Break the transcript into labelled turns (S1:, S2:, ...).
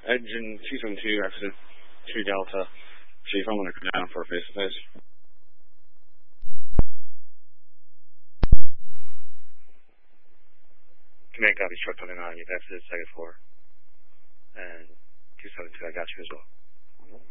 S1: Engine 272, exit 2 Delta. Chief, I'm going to come down for a face-to-face.
S2: Command copy, truck 29, you've exited second floor. And 272, I got you as well.